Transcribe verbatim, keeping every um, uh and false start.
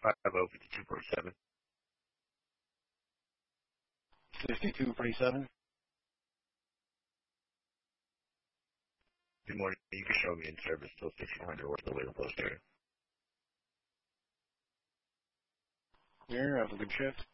five oh five two four seven. fifty-two forty-seven. Good morning. You can show me in service till fifteen hundred or the way to post area. Here, have a good shift.